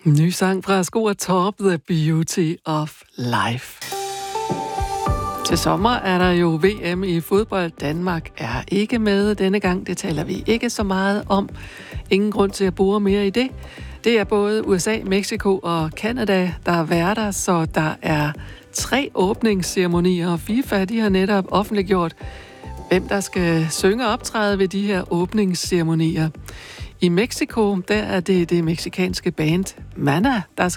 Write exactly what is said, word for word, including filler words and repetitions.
Ny sang fra Sko og Torp, The Beauty of Life. Til sommer er der jo V M i fodbold. Danmark er ikke med denne gang. Det taler vi ikke så meget om. Ingen grund til at bore mere i det. Det er både U S A, Mexico og Canada, der er værter, så der er tre åbningsceremonier, og FIFA de har netop offentliggjort, hvem der skal synge og optræde ved de her åbningsceremonier. I Mexico, der er det det mexikanske band Maná, der